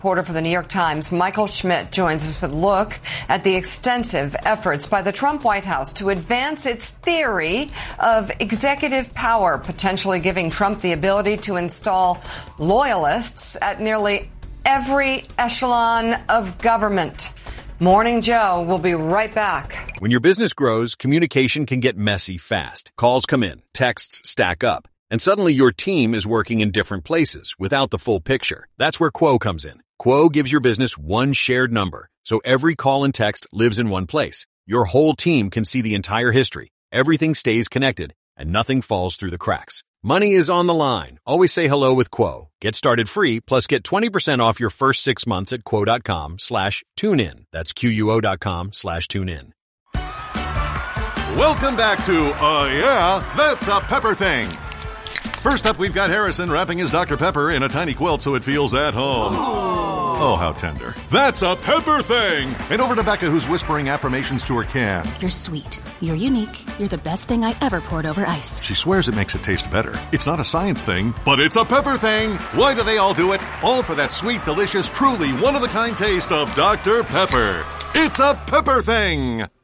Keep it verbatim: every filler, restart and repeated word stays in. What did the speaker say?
reporter for the New York Times, Michael Schmidt, joins us with a look at the extensive efforts by the Trump White House to advance its theory of executive power, potentially giving Trump the ability to install loyalists at nearly every echelon of government. Morning Joe will be right back. When your business grows, communication can get messy fast. Calls come in, texts stack up, and suddenly your team is working in different places without the full picture. That's where Quo comes in. Quo gives your business one shared number, so every call and text lives in one place. Your whole team can see the entire history. Everything stays connected, and nothing falls through the cracks. Money is on the line. Always say hello with Quo. Get started free, plus get twenty percent off your first six months at quo.com slash tune in. That's Q-U-O.com slash tune in. Welcome back to, uh, yeah, that's a Pepper Thing. First up, we've got Harrison wrapping his Doctor Pepper in a tiny quilt so it feels at home. Oh, how tender. That's a Pepper Thing. And over to Becca, who's whispering affirmations to her can. You're sweet. You're unique. You're the best thing I ever poured over ice. She swears it makes it taste better. It's not a science thing, but it's a Pepper Thing. Why do they all do it? All for that sweet, delicious, truly one-of-a-kind taste of Doctor Pepper. It's a Pepper Thing.